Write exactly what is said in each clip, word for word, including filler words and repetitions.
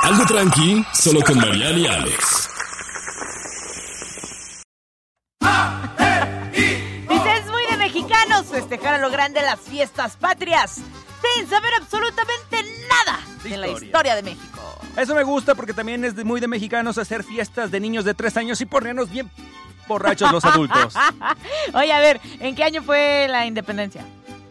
Algo tranqui, solo con Mariana y Alex. Dice, es muy de mexicanos festejar a lo grande las fiestas patrias, sin saber absolutamente nada de la historia de México. Eso me gusta porque también es de muy de mexicanos hacer fiestas de niños de tres años y ponernos bien borrachos los adultos. Oye, a ver, ¿en qué año fue la independencia?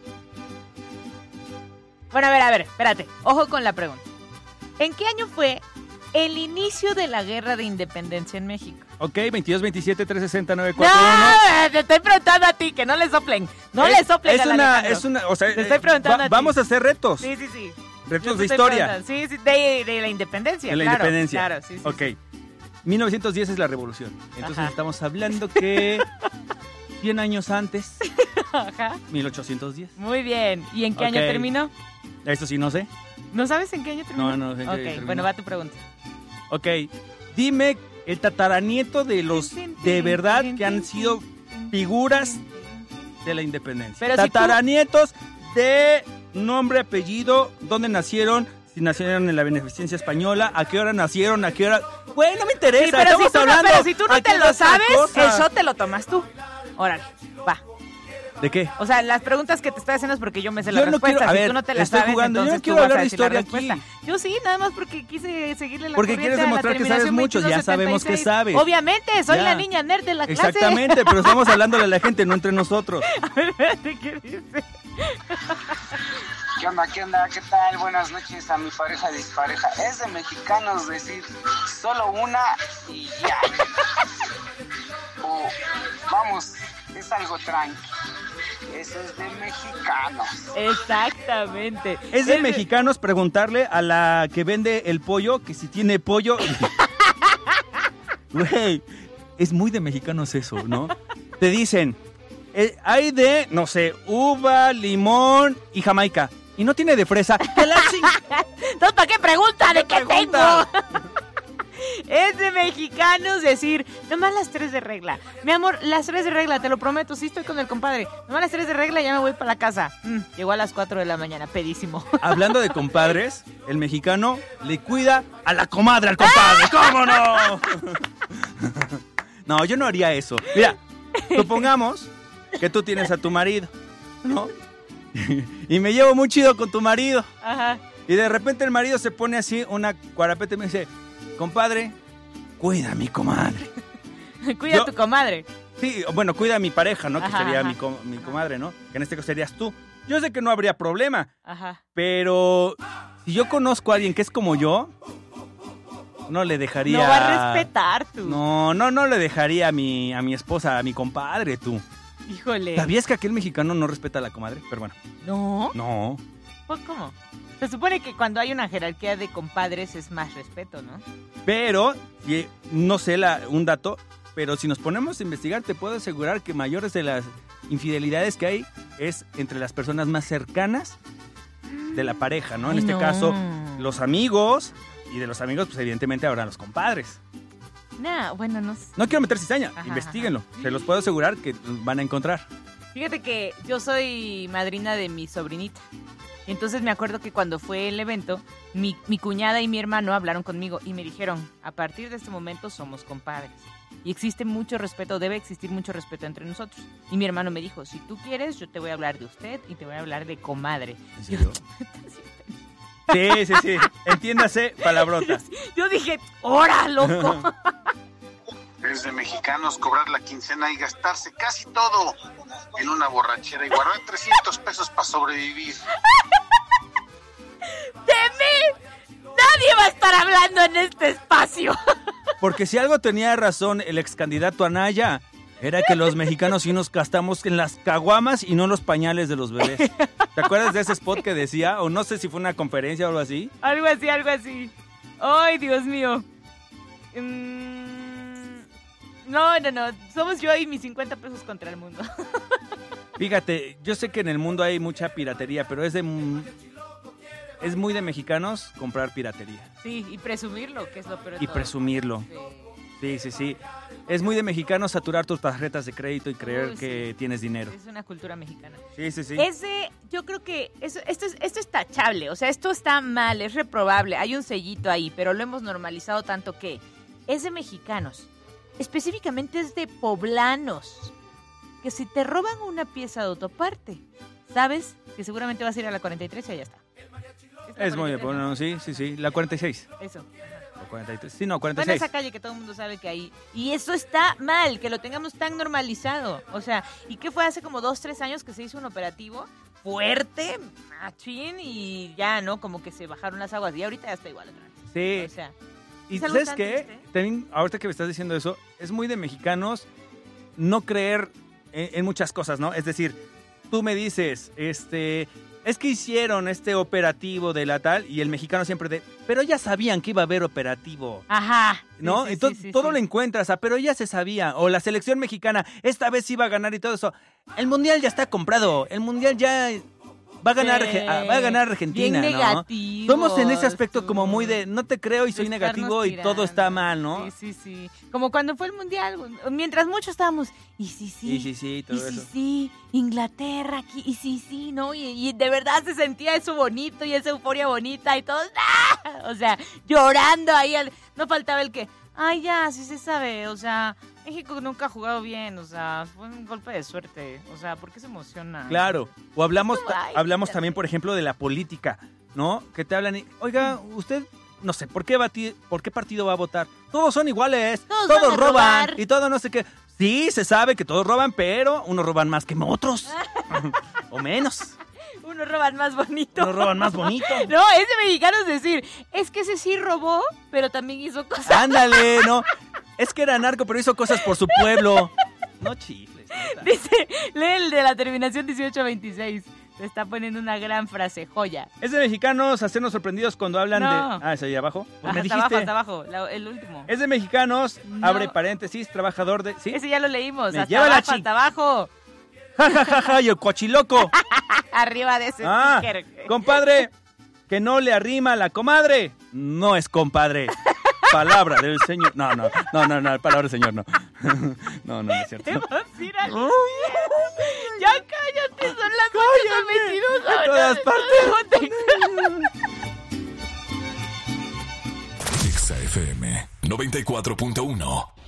Bueno, a ver, a ver, espérate. Ojo con la pregunta. ¿En qué año fue el inicio de la guerra de independencia en México? Ok, veintidós, veintisiete, trescientos sesenta, novecientos cuarenta y uno. No, te estoy preguntando a ti, que no le soplen. No es, le soplen es a la una, Alejandro. es una, o sea, te estoy preguntando va, a ti. Vamos a hacer retos. Sí, sí, sí. Retos Yo de te estoy historia. Sí, sí, de, de la independencia. De la claro, independencia. Claro, sí, sí. Ok. Sí. mil novecientos diez es la revolución. Entonces Ajá. estamos hablando que cien años antes. Ajá. mil ochocientos diez. Muy bien. ¿Y en qué Ok. año terminó? Eso sí, no sé. ¿No sabes en qué año terminó? No, no sé en qué Ok, año terminó. bueno, va tu pregunta. Ok. Dime el tataranieto de los de verdad que han sido figuras de la independencia. Pero si tú- tataranietos de nombre, apellido, dónde nacieron, si nacieron en la beneficencia española, a qué hora nacieron, a qué hora... Güey, no me interesa, Sí, pero, si estamos tú no, hablando... pero si tú no aquí te es lo otra sabes, cosa. el shot te lo tomas tú. Órale, va. ¿De qué? O sea, las preguntas que te estoy haciendo es porque yo me sé Yo la no respuesta. quiero- a si ver, tú no te la estoy sabes, jugando. Yo no entonces quiero tú vas hablar a de decir la historia respuesta. aquí. Yo sí, nada más porque quise seguirle la Porque corriente quieres a la demostrar que sabes terminación mucho, ya veintidós sabemos que setenta y seis. sabes. Obviamente, soy Ya. la niña nerd de la clase. Exactamente, pero estamos hablándole a la gente, no entre nosotros. A ver, espérate, ¿qué dice? ¿Qué onda, qué onda, qué tal? Buenas noches a mi pareja dispareja. Es de mexicanos decir solo una y ya. O vamos, es algo tranqui. Eso es de mexicanos. Exactamente. Es de mexicanos preguntarle a la que vende el pollo que si tiene pollo. Güey, es muy de mexicanos eso, ¿no? Te dicen, eh, hay de, no sé, uva, limón y jamaica. Y no tiene de fresa. ¡Que la ching- Entonces, ¿para qué pregunta? ¿De qué pregunta? tengo? Es de mexicanos decir, nomás las tres de regla. Mi amor, las tres de regla, te lo prometo, sí estoy con el compadre. Nomás las tres de regla y ya me voy para la casa. Mm, llegó a las cuatro de la mañana, pedísimo. Hablando de compadres, el mexicano le cuida a la comadre al compadre. ¿Cómo no? No, yo no haría eso. Mira, supongamos que tú tienes a tu marido, ¿no? Y me llevo muy chido con tu marido. Ajá. Y de repente el marido se pone así, una cuarapeta y me dice, compadre, cuida a mi comadre. Cuida Yo- a tu comadre. Sí, bueno, cuida a mi pareja, ¿no? Que Ajá, sería ajá. mi, com- mi comadre, ¿no? Que en este caso serías tú. Yo sé que no habría problema, Ajá. pero si yo conozco a alguien que es como yo, no le dejaría... No va a respetar tú. No, no, no le dejaría a mi, a mi esposa, a mi compadre, tú. Híjole. ¿Sabías que aquel mexicano no respeta a la comadre? Pero bueno, ¿No? no. Pues, ¿cómo? Se supone que cuando hay una jerarquía de compadres es más respeto, ¿no? Pero, y, no sé la, un dato, pero si nos ponemos a investigar, te puedo asegurar que mayores de las infidelidades que hay es entre las personas más cercanas de la pareja, ¿no? En Ay, este no. caso, los amigos, y de los amigos, pues evidentemente habrá los compadres. Nah, bueno, no sé. No quiero meter cizaña, Ajá, investíguenlo. Se los puedo asegurar que van a encontrar. Fíjate que yo soy madrina de mi sobrinita. Entonces me acuerdo que cuando fue el evento, mi, mi cuñada y mi hermano hablaron conmigo y me dijeron, a partir de este momento somos compadres. Y existe mucho respeto, debe existir mucho respeto entre nosotros. Y mi hermano me dijo, si tú quieres, yo te voy a hablar de usted y te voy a hablar de comadre. ¿En serio? Sí, sí, sí. Entiéndase, palabrota. Yo dije, ¡hora, loco! Es de mexicanos cobrar la quincena y gastarse casi todo en una borrachera y guardar trescientos pesos para sobrevivir. ¡De mí! ¡Nadie va a estar hablando en este espacio! Porque si algo tenía razón el ex candidato Anaya, era que los mexicanos sí nos gastamos en las caguamas y no los pañales de los bebés. ¿Te acuerdas de ese spot que decía? O no sé si fue una conferencia o algo así. Algo así, algo así. ¡Ay, Dios mío! Mm, no, no, no. Somos yo y mis cincuenta pesos contra el mundo. Fíjate, yo sé que en el mundo hay mucha piratería, pero es de... Es muy de mexicanos comprar piratería. Sí, y presumirlo, que es lo peor de Y todo. presumirlo. Sí. Sí, sí, sí. Es muy de mexicano saturar tus tarjetas de crédito y creer Uy, que sí. tienes dinero. Es una cultura mexicana. Sí, sí, sí. Ese, yo creo que eso, esto, es, esto es tachable, o sea, esto está mal, es reprobable, hay un sellito ahí, pero lo hemos normalizado tanto que es de mexicanos, específicamente es de poblanos, que si te roban una pieza de autoparte, sabes que seguramente vas a ir a la cuarenta y tres y allá está. la Es muy de cuarenta y tres, bueno, sí, sí, sí. La cuarenta y seis. ¿no? Eso. O cuarenta y tres. Sí, no, cuarenta y Bueno, seis. esa calle que todo el mundo sabe que hay. Y eso está mal, que lo tengamos tan normalizado. O sea, ¿y qué fue hace como dos, tres años que se hizo un operativo fuerte, machín, y ya, ¿no? Como que se bajaron las aguas. Y ahorita ya está igual otra vez. Sí. O sea, Y es algo ¿sabes tan qué? triste. También, ahorita que me estás diciendo eso, es muy de mexicanos no creer en, en muchas cosas, ¿no? Es decir, tú me dices, este, es que hicieron este operativo de la tal, y el mexicano siempre de, pero ya sabían que iba a haber operativo. Ajá. Sí, ¿No? sí, Entonces, sí, sí, todo sí. lo encuentras, ah, pero ya se sabía. O la selección mexicana, esta vez iba a ganar y todo eso. El mundial ya está comprado. El mundial ya va a ganar, Sí. Arge- ah, va a ganar Argentina, Bien ¿no? negativos, Somos en ese aspecto como muy de, tú. no te creo y De soy estarnos negativo y todo tirando. está mal, ¿no? Sí, sí, sí. Como cuando fue el mundial, mientras muchos estábamos, y sí, sí. Sí, sí, sí, todo y sí, eso. sí, Inglaterra aquí, y sí, sí, ¿no? Y, y de verdad se sentía eso bonito y esa euforia bonita y todos, ¡ah! O sea, llorando ahí. al- No faltaba el que, ay, ya, sí se sabe, o sea, México nunca ha jugado bien, o sea, fue un golpe de suerte, o sea, ¿por qué se emociona? Claro. O hablamos, Como, ay, hablamos quítate. también, por ejemplo, de la política, ¿no? Que te hablan y, oiga, usted, no sé, ¿por qué, bati- ¿por qué partido va a votar? Todos son iguales, Todos todos, van a roban robar. y todo no sé qué. Sí, se sabe que todos roban, pero unos roban más que otros. O menos. Unos roban más bonito. Unos roban más bonito. No, es de mexicanos decir, es que ese sí robó, pero también hizo cosas. Ándale, no. Es que era narco, pero hizo cosas por su pueblo. No chifles. neta. Dice, lee el de la terminación dieciocho veintiséis. Te está poniendo una gran frase, joya. Es de mexicanos hacernos sorprendidos cuando hablan No. de... Ah, ¿es ahí abajo? Pues me hasta dijiste. abajo, hasta abajo, la- el último. Es de mexicanos, No. abre paréntesis, trabajador de... ¿Sí? Ese ya lo leímos, Me hasta lleva la abajo, chi- hasta abajo. Ja, ja, ja, ja, y el cochiloco. Arriba de ese Ah, sticker. compadre, que no le arrima a la comadre. No es compadre. Palabra del señor. No, no, no, no, no, palabra del señor, no. No, no, no es cierto. Te vas a ir al infierno. Ya cállate, son las ocho con veintidós. En todas partes. Exa F M noventa y cuatro punto uno.